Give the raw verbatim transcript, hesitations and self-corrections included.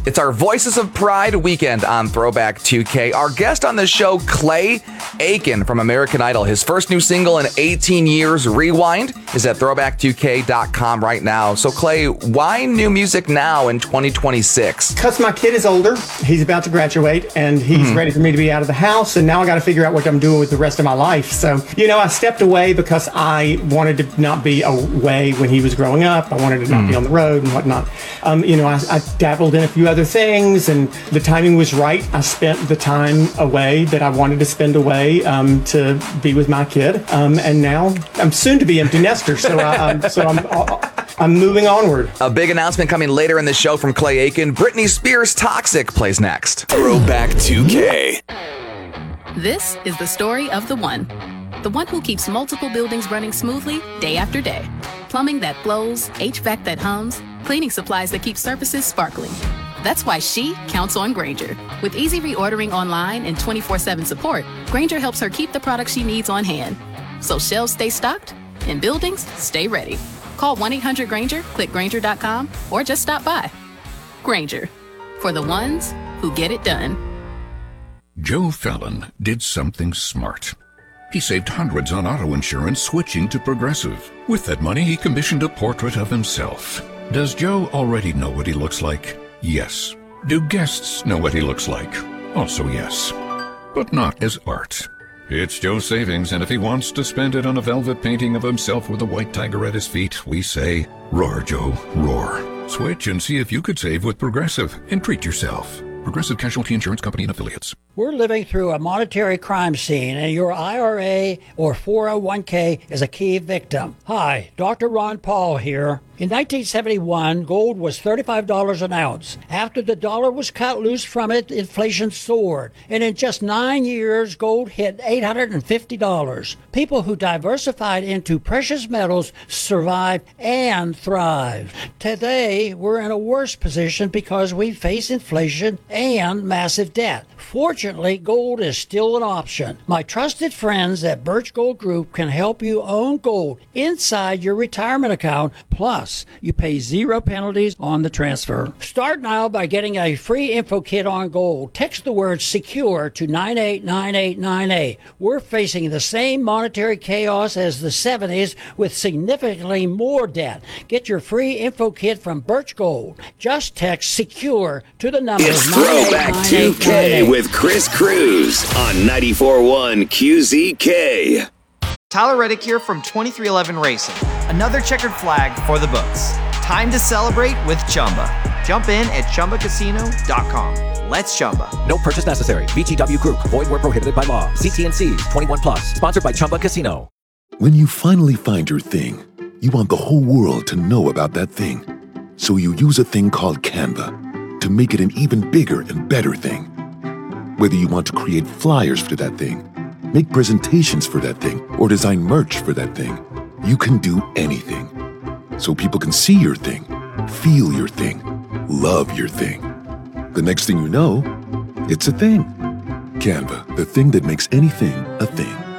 It's our Voices of Pride weekend on Throwback two K. Our guest on the show, Clay Aiken from American Idol. His first new single in eighteen years, Rewind, is at throwback two k dot com right now. So, Clay, why new music now in twenty twenty-six? Because my kid is older. He's about to graduate, and he's mm-hmm. ready for me to be out of the house, and now I got to figure out what I'm doing with the rest of my life. So, you know, I stepped away because I wanted to not be away when he was growing up. I wanted to not mm. be on the road and whatnot. Um, you know, I, I dabbled in a few other things, and the timing was right. I spent the time away that I wanted to spend away um, to be with my kid, um, and now I'm soon to be empty nester. So, I, I'm, so I'm, I'm moving onward. A big announcement coming later in the show from Clay Aiken. Britney Spears' "Toxic" plays next. Throwback two K. This is the story of the one. The one who keeps multiple buildings running smoothly day after day. Plumbing that flows, H V A C that hums, cleaning supplies that keep surfaces sparkling. That's why she counts on Grainger. With easy reordering online and twenty-four seven support, Grainger helps her keep the products she needs on hand. So shelves stay stocked and buildings stay ready. Call one eight hundred Grainger, click Grainger dot com, or just stop by. Grainger, for the ones who get it done. Joe Fallon did something smart. He saved hundreds on auto insurance switching to Progressive. With that money, he commissioned a portrait of himself. Does Joe already know what he looks like? Yes. Do guests know what he looks like? Also yes. But not as art. It's Joe's savings, and if he wants to spend it on a velvet painting of himself with a white tiger at his feet, we say, roar, Joe, roar. Switch and see if you could save with Progressive and treat yourself. Progressive Casualty Insurance Company and Affiliates. We're living through a monetary crime scene, and your I R A or four oh one k is a key victim. Hi, Doctor Ron Paul here. In nineteen seventy-one, gold was thirty-five dollars an ounce. After the dollar was cut loose from it, inflation soared. And in just nine years, gold hit eight hundred fifty dollars. People who diversified into precious metals survived and thrived. Today, we're in a worse position because we face inflation and massive debt. Fortunately, gold is still an option. My trusted friends at Birch Gold Group can help you own gold inside your retirement account. Plus, you pay zero penalties on the transfer. Start now by getting a free info kit on gold. Text the word SECURE to nine eight nine eight nine eight. We're facing the same monetary chaos as the seventies with significantly more debt. Get your free info kit from Birch Gold. Just text SECURE to the number It's Throwback two K with Chris Cruz on ninety-four point one Q Z K. Tyler Reddick here from twenty-three eleven Racing. Another checkered flag for the books. Time to celebrate with Chumba. Jump in at chumba casino dot com. Let's Chumba. No purchase necessary. V G W Group. Void where prohibited by law. C T and C's. twenty-one plus. Sponsored by Chumba Casino. When you finally find your thing, you want the whole world to know about that thing. So you use a thing called Canva to make it an even bigger and better thing. Whether you want to create flyers for that thing, make presentations for that thing, or design merch for that thing, you can do anything. So people can see your thing, feel your thing, love your thing. The next thing you know, it's a thing. Canva, the thing that makes anything a thing.